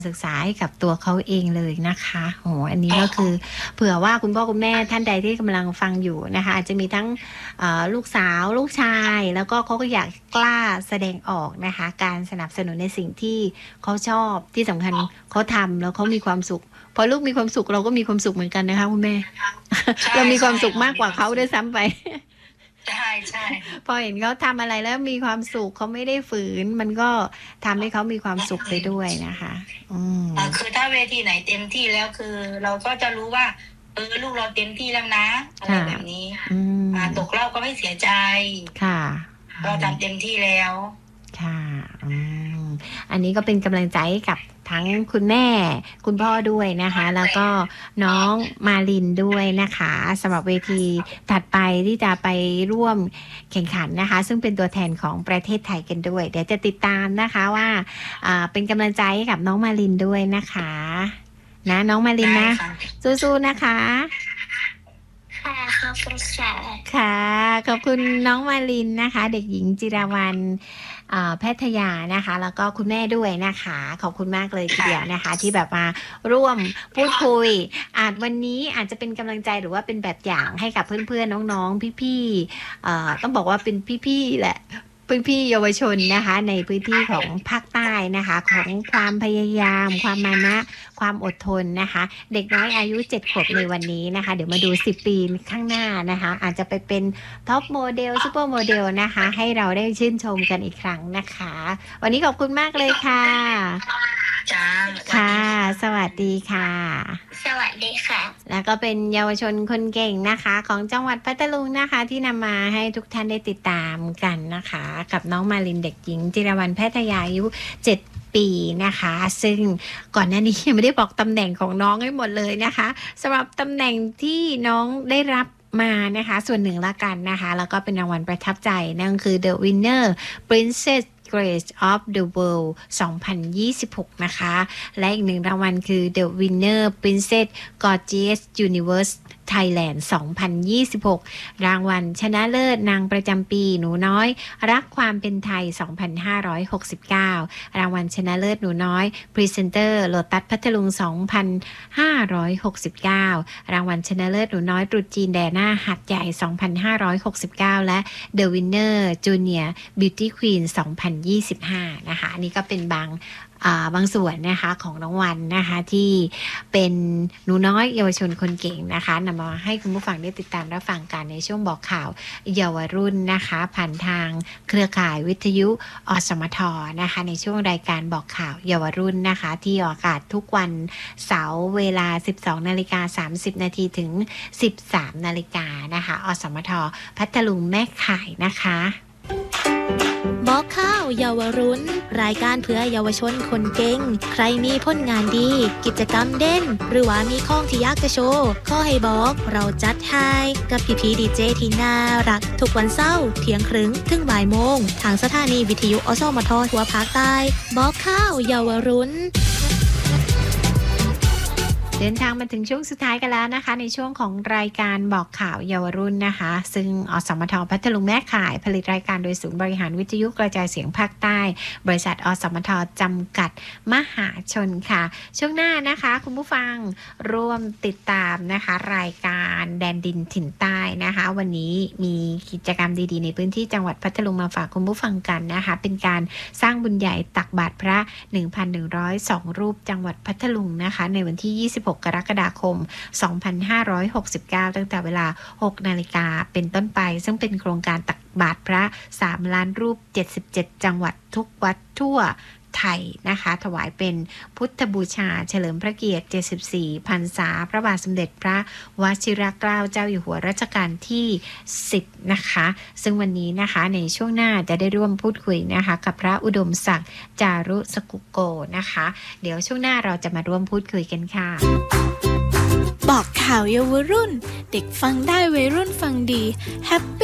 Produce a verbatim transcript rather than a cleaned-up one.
ศึกษาให้กับตัวเขาเองเลยนะคะโอ้อันนี้ก็คือเผื่อว่าคุณพ่อคุณแม่ท่านใดที่กำลังฟังอยู่นะคะอาจจะมีทั้งลูกสาวลูกชายแล้วก็เขาก็อยากกล้าแสดงออกนะคะการสนับสนุนในสิ่งที่เขาชอบที่สำคัญเขาทำแล้วเขามีความสุขพอลูกมีความสุขเราก็มีความสุขเหมือนกันนะคะคุณแม่ เรามีความสุขมากกว่าเขาด้วยซ้ำไปใช่ใช่พอเห็นเขาทำอะไรแล้วมีความสุขเขาไม่ได้ฝืนมันก็ทำให้เขามีความสุขไปด้วยนะคะอืมคือถ้าเวทีไหนเต็มที่แล้วคือเราก็จะรู้ว่าเออลูกเราเต็มที่แล้วนะอะไรแบบนี้ตกรอบก็ไม่เสียใจค่ะเราทำเต็มที่แล้วค่ะอืมอันนี้ก็เป็นกำลังใจกับทั้งคุณแม่คุณพ่อด้วยนะคะแล้วก็น้องมาลินด้วยนะคะสำหรับเวทีถัดไปที่จะไปร่วมแข่งขันนะคะซึ่งเป็นตัวแทนของประเทศไทยกันด้วยเดี๋ยวจะติดตามนะคะว่าอ่าเป็นกำลังใจให้กับน้องมาลินด้วยนะคะนะน้องมาลินนะสู้ๆนะคะค่ะขอบคุณค่ะค่ะขอบคุณน้องมาลินนะคะเด็กหญิงจิรวรรณแพทยานะคะแล้วก็คุณแม่ด้วยนะคะขอบคุณมากเลยทีเดียวนะคะที่แบบมาร่วมพูดคุยอาจวันนี้อาจจะเป็นกำลังใจหรือว่าเป็นแบบอย่างให้กับเพื่อนๆน้องๆพี่ๆต้องบอกว่าเป็นพี่ๆแหละพี่ๆเยาวชนนะคะในพื้นที่ของภาคใต้นะคะของความพยายามความมานะความอดทนนะคะเด็กน้อยอายุเจ็ดขวบในวันนี้นะคะเดี๋ยวมาดูสิบปีข้างหน้านะคะอาจจะไปเป็นท็อปโมเดลซุปเปอร์โมเดลนะคะให้เราได้ชื่นชมกันอีกครั้งนะคะวันนี้ขอบคุณมากเลยค่ะจ้าค่ะสวัสดีค่ะสวัสดีค่ะแล้วก็เป็นเยาวชนคนเก่งนะคะของจังหวัดพัทลุงนะคะที่นำมาให้ทุกท่านได้ติดตามกันนะคะกับน้องมาลินเด็กหญิงจิรวรรณแพทยาอายุเจ็ดปีนะคะซึ่งก่อนหน้านี้ยังไม่ได้บอกตำแหน่งของน้องให้หมดเลยนะคะสำหรับตำแหน่งที่น้องได้รับมานะคะส่วนหนึ่งละกันนะคะแล้วก็เป็นรางวัลประทับใจนั่นคือ The Winner Princess Grace of the World สองพันยี่สิบหกนะคะและอีกหนึ่งรางวัลคือ The Winner Princess Gorgeous Universe Thailand สองพันยี่สิบหกรางวัลชนะเลิศนางประจำปีหนูน้อยรักความเป็นไทยสองพันห้าร้อยหกสิบเก้ารางวัลชนะเลิศหนูน้อยพรีเซนเตอร์โลตัสพัทลุงสองพันห้าร้อยหกสิบเก้ารางวัลชนะเลิศหนูน้อยตรุษจีนแดน่าหัดใหญ่สองพันห้าร้อยหกสิบเก้าและ The Winner Junior Beauty Queen สองพันยี่สิบห้านะคะอันนี้ก็เป็นบางบางส่วนนะคะของรางวัลนะคะที่เป็นหนูน้อยเยาวชนคนเก่งนะคะนำมาให้คุณผู้ฟังได้ติดตามรับฟังกันในช่วงบอกข่าวเยาวรุ่นนะคะผ่านทางเครือข่ายวิทยุอสมทนะคะในช่วงรายการบอกข่าวเยาวรุ่นนะคะที่ออกอากาศทุกวันเสาร์เวลา สิบสองนาฬิกาสามสิบนาทีถึง สิบสามนาฬิกานะคะอสมทพัทลุงแม่ข่ายนะคะบอกข่าวเยาวรุ่นรายการเพื่อเยาวชนคนเก่งใครมีผลงานดีกิจกรรมเด่นหรือว่ามีข้องที่อยากจะโชว์ข้อให้บอกเราจัดให้กับพี่พีดีเจที่น่ารักทุกวันเสาร์เที่ยงครึ่งถึงบ่ายโมงทางสถานีวิทยุอสมททั่วภาคใต้บอกข่าวเยาวรุ่นเดินทางมาถึงช่วงสุดท้ายกันแล้วนะคะในช่วงของรายการบอกข่าวเยาวรุ่นนะคะซึ่งอสมทพัทลุงแม่ข่ายผลิตรายการโดยศูนย์บริหารวิทยุกระจายเสียงภาคใต้บริษัทอสมทจำกัดมหาชนค่ะช่วงหน้านะคะคุณผู้ฟังร่วมติดตามนะคะรายการแดนดินถิ่นใต้นะคะวันนี้มีกิจกรรมดีๆในพื้นที่จังหวัดพัทลุงมาฝากคุณผู้ฟังกันนะคะเป็นการสร้างบุญใหญ่ตักบาตรพระ หนึ่งพันหนึ่งร้อยสอง รูปจังหวัดพัทลุงนะคะในวันที่ยี่สิบหกกรกฎาคมสองพันห้าร้อยหกสิบเก้าตั้งแต่เวลา หกนาฬิกาเป็นต้นไปซึ่งเป็นโครงการตักบาตรพระสามล้านรูปเจ็ดสิบเจ็ดจังหวัดทุกวัดทั่วไทยนะคะถวายเป็นพุทธบูชาเฉลิมพระเกียรติเจ็ดสิบสี่พรรษาพระบาทสมเด็จพระวชิรเกล้าเจ้าอยู่หัวรัชกาลที่สิบนะคะซึ่งวันนี้นะคะในช่วงหน้าจะได้ร่วมพูดคุยนะคะกับพระอุดมศักดิ์จารุสกุโกนะคะเดี๋ยวช่วงหน้าเราจะมาร่วมพูดคุยกันค่ะบอกข่าวเยาวรุ่นเด็กฟังได้วัยรุ่นฟังดีแฮปปี้